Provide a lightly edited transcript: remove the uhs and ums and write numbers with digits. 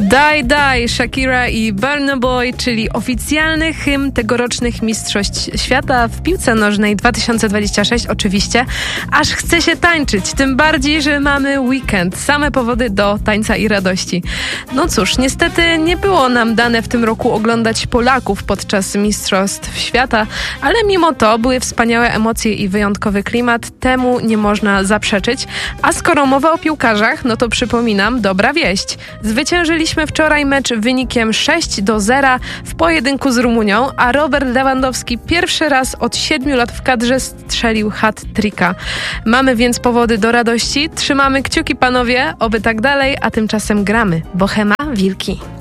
Die Die, Shakira i Burna Boy, czyli oficjalny hymn tegorocznych Mistrzostw Świata w piłce nożnej 2026 oczywiście. Aż chce się tańczyć, tym bardziej, że mamy weekend. Same powody do tańca i radości. No cóż, niestety nie było nam dane w tym roku oglądać Polaków podczas Mistrzostw Świata, ale mimo to były wspaniałe emocje i wyjątkowy klimat. Temu nie można zaprzeczyć. A skoro mowa o piłkarzach, no to przypominam, dobra wieść. Zwyciężyliśmy wczoraj mecz wynikiem 6-0 w pojedynku z Rumunią, a Robert Lewandowski pierwszy raz od 7 lat w kadrze strzelił hat-tricka. Mamy więc powody do radości. Trzymamy kciuki, panowie, oby tak dalej, a tymczasem gramy Bohema Wilki.